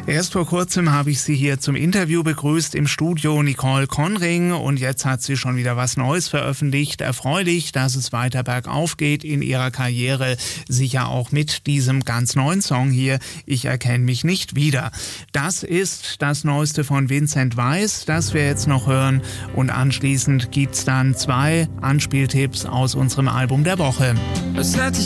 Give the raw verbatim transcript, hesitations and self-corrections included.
Erst vor kurzem habe ich sie hier zum Interview begrüßt im Studio, Nicole Conring, und jetzt hat sie schon wieder was Neues veröffentlicht. Erfreulich, dass es weiter bergauf geht in ihrer Karriere, sicher auch mit diesem ganz neuen Song hier, Ich erkenne mich nicht wieder. Das ist das Neueste von Vincent Weiss, das wir jetzt noch hören, und anschließend gibt's dann zwei Anspieltipps aus unserem Album der Woche. Es hätte ich